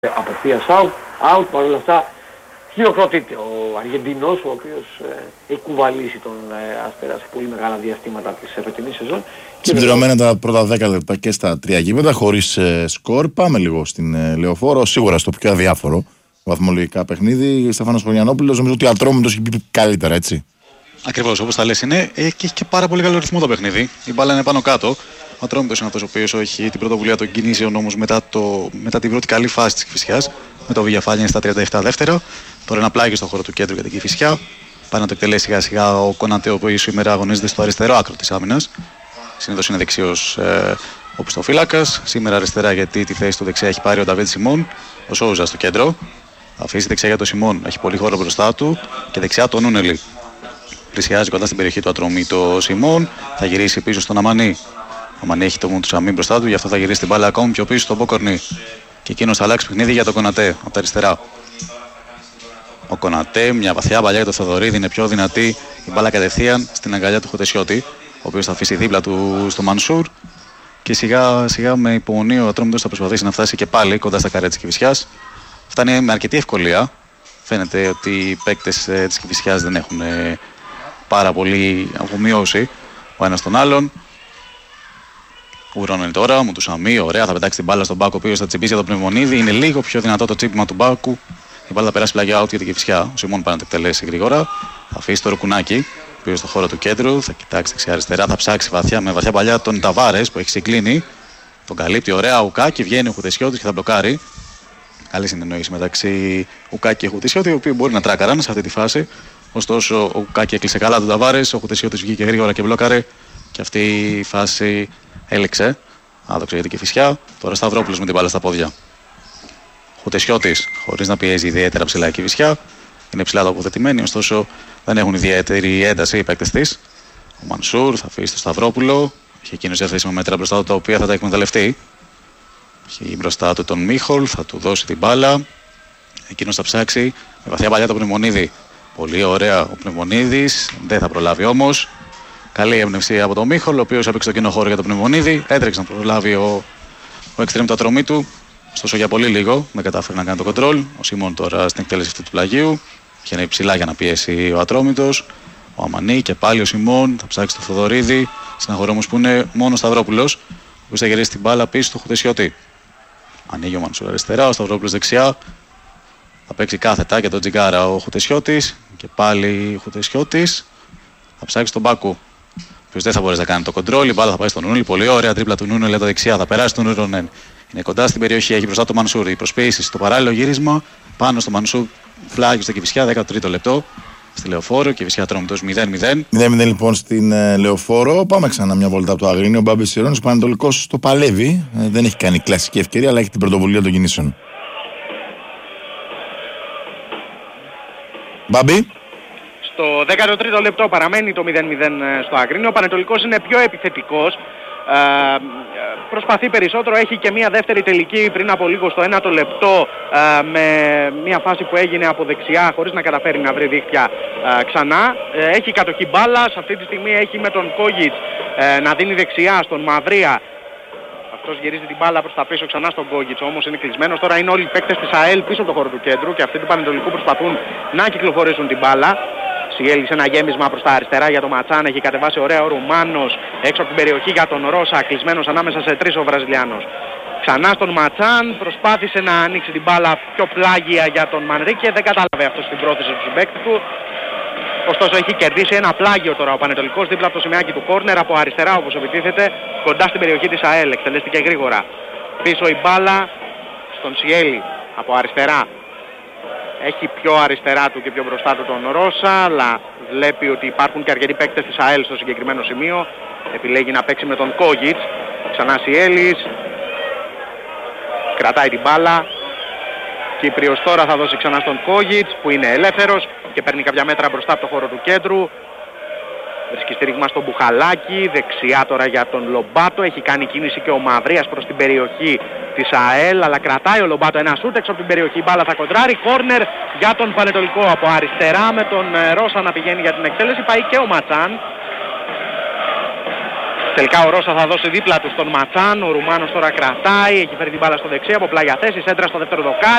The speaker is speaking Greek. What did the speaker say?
απευθείας out, παρόλα αυτά χειροκροτείται ο Αργεντινός, ο οποίος έχει κουβαλήσει τον Αστέρα σε πολύ μεγάλα διαστήματα της φετινής σεζόν. Συμπληρωμένα τα πρώτα 10 λεπτά και στα 3 γήπεδα, χωρίς σκορ. Πάμε λίγο στην Λεωφόρο, σίγουρα στο πιο αδιάφορο βαθμολογικά παιχνίδι. Στέφανος Χωριανόπουλος, νομίζω ότι ο Ατρόμητος έχει πει καλύτερα, έτσι. Ακριβώς, όπως τα λες είναι, και έχει και πάρα πολύ καλό ρυθμό το παιχνίδι. Η μπάλα είναι πάνω κάτω. Ο Ατρόμητος είναι αυτός ο οποίος έχει την πρωτοβουλία των κινήσεων όμως μετά την πρώτη καλή φάση της Κηφισιάς. Με το Βηγιαφάνια στα 37 δεύτερα. Τώρα ένα πλάγιο στο χώρο του κέντρου για την Κηφισιά. Πάει να το εκτελέσει σιγά σιγά ο Κονατέ, ο οποίος σήμερα αγωνίζεται στο αριστερό άκρο της άμυνας. Συνήθως είναι δεξιός ο πιστοφύλακας. Σήμερα αριστερά, γιατί τη θέση του δεξιά έχει πάρει ο Νταβίτ Σιμών. Ο Σόουζα στο κέντρο. Θα αφήσει δεξιά για τον Σιμών. Έχει πολύ χώρο μπροστά του. Και δεξιά τον Νούνελη. Πλησιάζει κοντά στην περιοχή του Ατρομή το Σιμών. Θα γυρίσει πίσω στον Αμανί. Ο Αμανί έχει το Μουντουσαμί μπροστά του, γι' αυτό θα γυρίσει την μπάλα ακόμη πιο πίσω στον Μποκορνί. Και εκείνος θα αλλάξει παιχνίδι για τον Κονατέ από τα αριστερά. Ο Κονατέ, μια βαθιά παλιά για τον Θοδωρίδη, είναι πιο δυνατή. Η μπάλα κατευθείαν στην αγκαλιά του Χωτεσιώτη, ο οποίος θα αφήσει δίπλα του στο Μανσούρ. Και σιγά σιγά με υπομονή ο Ατρόμητος θα προσπαθήσει να φτάσει και πάλι κοντά στα καρέ της Κηφισιάς. Φτάνει με αρκετή ευκολία. Φαίνεται ότι οι παίκτες της Κηφισιάς δεν έχουν πάρα πολύ αφομοιώσει ο ένας τον άλλον. Ουρώνει τώρα, μου του Σαμί, ωραία, θα πετάξει την μπάλα στον Μπάκο, ο οποίος θα τσιμπήσει για τον Πνευμονίδη. Είναι λίγο πιο δυνατό το τσίπημα του Μπάκου. Η μπάλα θα περάσει πλάγια out για την Κηφισιά. Ο Σιμών πάει να το εκτελέσει γρήγορα. Θα αφήσει το Ροκουνάκι, ο οποίος στο χώρο του κέντρου. Θα κοιτάξει δεξιά-αριστερά, θα ψάξει με βαθιά παλιά τον Ταβάρες που έχει συγκλίνει. Τον καλύπτει ωραία ο Ουκάκη, βγαίνει ο Χουτεσιώτης και θα μπλοκάρει. Καλή συνεννόηση μεταξύ Ουκάκη και Χουτεσιώτη, οι οποίοι μπορεί να τράκαραν σε αυτή τη φάση. Ωστόσο, ο Ουκάκη έκλεισε καλά τον Ταβάρες, ο Χουτεσιώτης βγήκε γρήγορα και μπλόκαρε. Και αυτή η φάση έλεξε. Άδοξε για την Κηφισιά. Τώρα Σταυρόπουλος με την μπάλα στα πόδια. Χουτεσιώτης, χωρίς να πιέζει ιδιαίτερα ψηλά η Κηφισιά. Είναι ψηλά τοποθετημένοι, ωστόσο δεν έχουν ιδιαίτερη ένταση οι παίκτες της. Ο Μανσούρ θα αφήσει το Σταυρόπουλο. Έχει εκείνος διαθέσιμα μέτρα μπροστά του τα οποία θα τα εκμεταλλευτεί. Έχει μπροστά του τον Μίχολ, θα του δώσει την μπάλα. Εκείνος θα ψάξει με βαθιά παλιά τον Πνευμονίδη. Πολύ ωραία ο Πνευμονίδης, δεν θα προλάβει όμως. Καλή έμπνευση από τον Μίχολ, ο οποίος έπαιξε το κοινό χώρο για τον Πνευμονίδη. Έτρεξε να προλάβει ο εξτρέμ του Ατρομή του. Ωστόσο για πολύ λίγο δεν κατάφερε να κάνει το κοντρόλ. Ο Σιμών τώρα στην εκτέλεση αυτή του πλαγίου. Είχε ψηλά για να πιέσει ο Ατρόμητος. Ο Αμανί και πάλι ο Σιμών θα ψάξει το Θοδωρίδη. Στην αγορά όμως που είναι μόνο ο Σταυρόπουλος, ο οποίος θα γυρίσει την μπάλα πίσω στο Χουτεσιώτη. Ανοίγει ο Μανσούρ αριστερά, ο Σταυρόπουλος δεξιά. Θα παίξει κάθετα και τον Τζιγκάρα ο Χουτεσιώτης. Και πάλι ο Χουτεσιώτης θα ψάξει τον Μπάκου. Ο οποίος δεν θα μπορέσει να κάνει το κοντρόλ. Η μπάλα θα πάει στον Νούνελ. Πολύ ωραία τρίπλα του Νούνελ τα δεξιά. Θα περάσει τον Νούνελ. Είναι κοντά στην περιοχή. Έχει μπροστά το Μανσούρ. Η προσποίηση στο παράλληλο γύρισμα πάνω στο Μανσούρ. Φλάγιο στην Κηφισιά. 13ο λεπτό. Στη Λεωφόρο. Κηφισιά Ατρόμητος 0-0. 0-0 λοιπόν στην Λεωφόρο. Πάμε ξανά μια βολτά από το Αγρίνιο. Ο Μπάμπης Ιρώνης, ο Πανατολικός το παλεύει. Δεν έχει κάνει κλασική ευκαιρία, αλλά έχει την πρωτοβουλία των κινήσεων. Μπάμπη. Στο 13ο λεπτό παραμένει το 0-0 στο Αγρίνιο. Ο Πανετολικός είναι πιο επιθετικός. Προσπαθεί περισσότερο, έχει και μια δεύτερη τελική πριν από λίγο στο 1ο λεπτό με μια φάση που έγινε από δεξιά χωρίς να καταφέρει να βρει δίχτυα ξανά. Έχει κατοχή μπάλας, αυτή τη στιγμή έχει με τον Κόγιτς να δίνει δεξιά στον Μαυρία. Αυτός γυρίζει την μπάλα προς τα πίσω ξανά στον Κόγιτς, όμως είναι κλεισμένος. Τώρα είναι όλοι οι παίκτες της ΑΕΛ πίσω από το χώρο του κέντρου και αυτοί του Πανετολικού προσπαθούν να κυκλοφορήσουν την μπάλα. Σιέλης ένα γέμισμα προς τα αριστερά για τον Ματσάν, έχει κατεβάσει ωραία ο Ρουμάνος έξω από την περιοχή για τον Ρώσα, κλεισμένος ανάμεσα σε τρεις ο Βραζιλιάνος. Ξανά στον Ματσάν, προσπάθησε να ανοίξει την μπάλα πιο πλάγια για τον Μανρίκε, δεν κατάλαβε αυτό στην πρόθεση του συμπαίκτη του. Ωστόσο έχει κερδίσει ένα πλάγιο τώρα ο Πανετολικός δίπλα από το σημαίακι του κόρνερ από αριστερά όπως επιτίθεται κοντά στην περιοχή της ΑΕΛ, εκτελέστηκε γρήγορα. Πίσω η μπάλα στον Σιέλη από αριστερά. Έχει πιο αριστερά του και πιο μπροστά του τον Ρώσα, αλλά βλέπει ότι υπάρχουν και αρκετοί παίκτες της ΑΕΛ στο συγκεκριμένο σημείο. Επιλέγει να παίξει με τον Κόγιτς. Ξανά Σιέλης. Κρατάει την μπάλα. Κύπριος τώρα θα δώσει ξανά στον Κόγιτς που είναι ελεύθερος και παίρνει κάποια μέτρα μπροστά από το χώρο του κέντρου. Βρίσκει στήριγμα στον Μπουχαλάκη, δεξιά τώρα για τον Λομπάτο. Έχει κάνει κίνηση και ο Μαυρίας προς την περιοχή της ΑΕΛ, αλλά κρατάει ο Λομπάτο ένα σούτ έξω από την περιοχή. Η μπάλα θα κοντράρει, κόρνερ για τον Πανετολικό από αριστερά με τον Ρώσα να πηγαίνει για την εκτέλεση. Πάει και ο Ματσάν. Τελικά ο Ρώσα θα δώσει δίπλα του στον Ματσάν, ο Ρουμάνος τώρα κρατάει, έχει φέρει την μπάλα στο δεξί από πλάγια θέση, σέντρα στο δεύτερο δοκάρι.